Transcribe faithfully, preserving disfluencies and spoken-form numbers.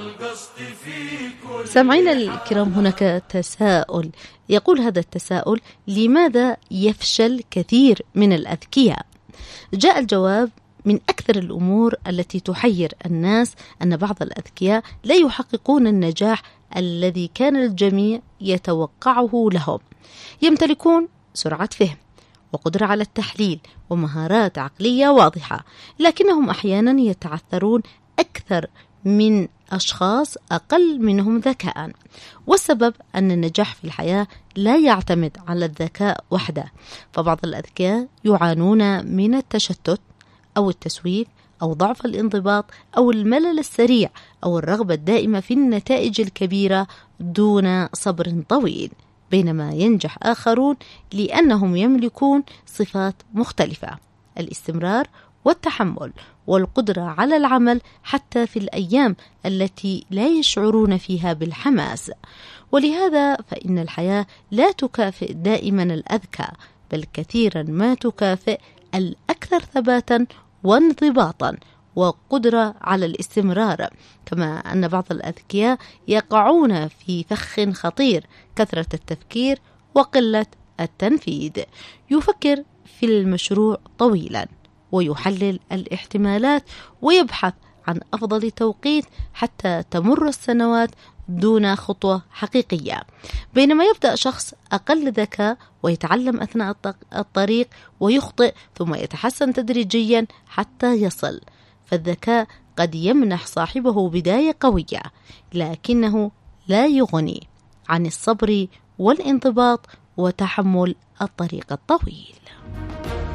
سامعينا الكرام، هناك تساؤل، يقول هذا التساؤل: لماذا يفشل كثير من الأذكياء؟ جاء الجواب: من أكثر الأمور التي تحير الناس أن بعض الأذكياء لا يحققون النجاح الذي كان الجميع يتوقعه لهم. يمتلكون سرعة فهم وقدرة على التحليل ومهارات عقلية واضحة، لكنهم أحيانا يتعثرون أكثر من أشخاص أقل منهم ذكاء. والسبب أن النجاح في الحياة لا يعتمد على الذكاء وحده، فبعض الأذكياء يعانون من التشتت أو التسويف أو ضعف الانضباط أو الملل السريع أو الرغبة الدائمة في النتائج الكبيرة دون صبر طويل، بينما ينجح آخرون لأنهم يملكون صفات مختلفة: الاستمرار والتحمل والقدرة على العمل حتى في الأيام التي لا يشعرون فيها بالحماس. ولهذا فإن الحياة لا تكافئ دائما الأذكى، بل كثيرا ما تكافئ الأكثر ثباتا وانضباطا وقدرة على الاستمرار. كما أن بعض الأذكياء يقعون في فخ خطير: كثرة التفكير وقلة التنفيذ. يفكر في المشروع طويلا ويحلل الاحتمالات ويبحث عن أفضل توقيت حتى تمر السنوات دون خطوة حقيقية، بينما يبدأ شخص أقل ذكاء ويتعلم أثناء الطريق ويخطئ ثم يتحسن تدريجيا حتى يصل. فالذكاء قد يمنح صاحبه بداية قوية، لكنه لا يغني عن الصبر والانضباط وتحمل الطريق الطويل.